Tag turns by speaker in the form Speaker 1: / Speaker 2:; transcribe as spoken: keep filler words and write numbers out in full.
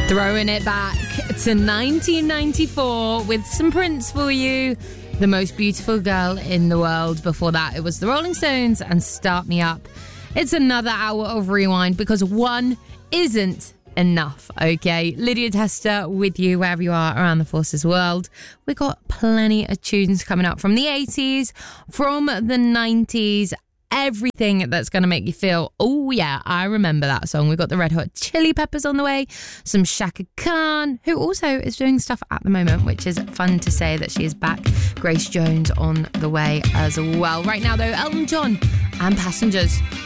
Speaker 1: Throwing it back to nineteen ninety-four with some Prince for you. The Most Beautiful Girl in the World. Before that, it was the Rolling Stones and Start Me Up. It's another hour of Rewind because one isn't enough, okay? Lydia Tester with you wherever you are around the Forces world. We've got plenty of tunes coming up from the eighties, from the nineties, everything that's going to make you feel, oh yeah, I remember that song. We've got the Red Hot Chili Peppers on the way, some Shaka Khan, who also is doing stuff at the moment, which is fun to say that she is back. Grace Jones on the way as well. Right now though, Elton John and Passengers.